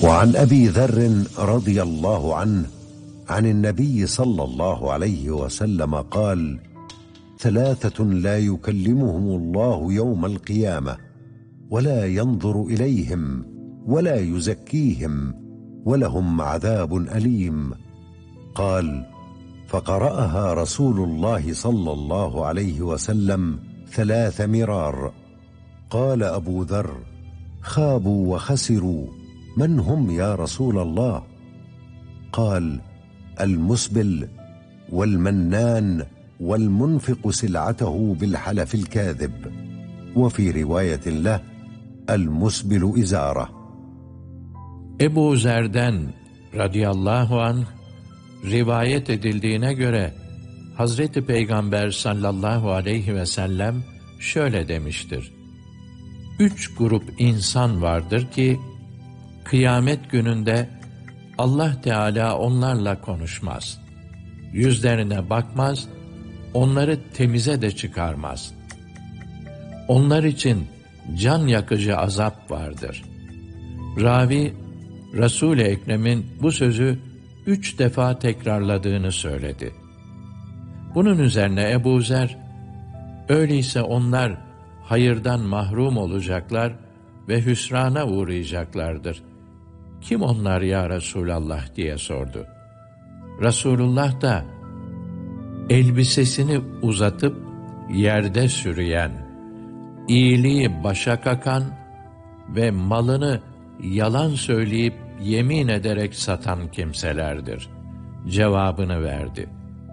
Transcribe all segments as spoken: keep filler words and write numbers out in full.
وعن أبي ذر رضي الله عنه عن النبي صلى الله عليه وسلم قال: ثلاثة لا يكلمهم الله يوم القيامة ولا ينظر إليهم ولا يزكيهم ولهم عذاب أليم. قال: فقرأها رسول الله صلى الله عليه وسلم ثلاث مرار. قال أبو ذر: خابوا وخسروا، من هم يا رسول الله؟ قال: المسبل والمنان والمنفق سلعته بالحلف الكاذب. وفي رواية له: المسبل إزاره. Ebu Zer'den radıyallahu anh rivayet edildiğine göre Hazreti Peygamber sallallahu aleyhi ve sellem şöyle demiştir: Üç grup insan vardır ki kıyamet gününde Allah Teala onlarla konuşmaz, yüzlerine bakmaz, onları temize de çıkarmaz. Onlar için can yakıcı azap vardır. Ravi, Resul-i Ekrem'in bu sözü üç defa tekrarladığını söyledi. Bunun üzerine Ebu Zer, öyleyse onlar hayırdan mahrum olacaklar ve hüsrana uğrayacaklardır. Kim onlar ya Resulallah diye sordu. Resulullah da, elbisesini uzatıp yerde sürüyen, iyiliği başa kakan ve malını yalan söyleyip yemin ederek satan kimselerdir cevabını verdi.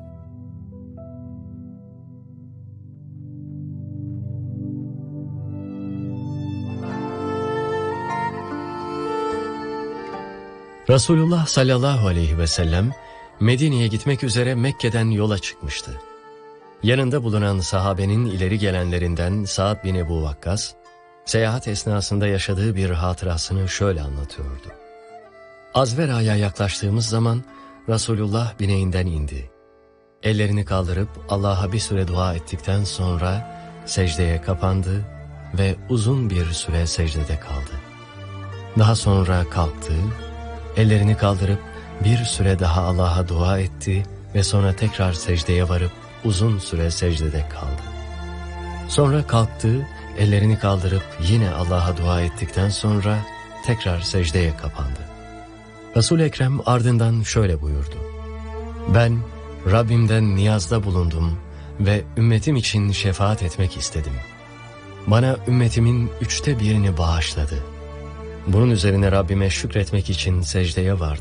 Resulullah sallallahu aleyhi ve sellem Medine'ye gitmek üzere Mekke'den yola çıkmıştı. Yanında bulunan sahabenin ileri gelenlerinden Sa'd bin Ebu Vakkas, seyahat esnasında yaşadığı bir hatırasını şöyle anlatıyordu. Azvera'ya yaklaştığımız zaman Resulullah bineğinden indi. Ellerini kaldırıp Allah'a bir süre dua ettikten sonra secdeye kapandı ve uzun bir süre secdede kaldı. Daha sonra kalktı, ellerini kaldırıp bir süre daha Allah'a dua etti ve sonra tekrar secdeye varıp uzun süre secdede kaldı. Sonra kalktı, ellerini kaldırıp yine Allah'a dua ettikten sonra tekrar secdeye kapandı. Resul-i Ekrem ardından şöyle buyurdu: Ben Rabbimden niyazda bulundum ve ümmetim için şefaat etmek istedim. Bana ümmetimin üçte birini bağışladı. Bunun üzerine Rabbime şükretmek için secdeye vardım.